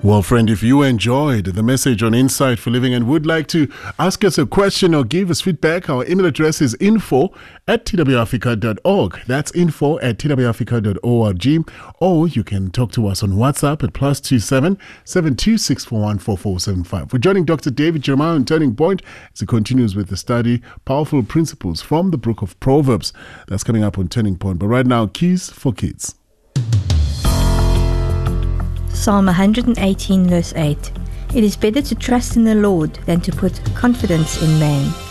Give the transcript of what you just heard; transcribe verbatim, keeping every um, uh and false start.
Well, friend, if you enjoyed the message on Insight for Living and would like to ask us a question or give us feedback, our email address is info at t w africa dot org. That's info at t w africa dot org. Or you can talk to us on WhatsApp at plus two seven seven two six four one four four seven five. We're joining Doctor David Jeremiah on Turning Point as he continues with the study, Powerful Principles from the Book of Proverbs. That's coming up on Turning Point. But right now, Keys for Kids. Psalm one hundred eighteen verse eight. It is better to trust in the Lord than to put confidence in man.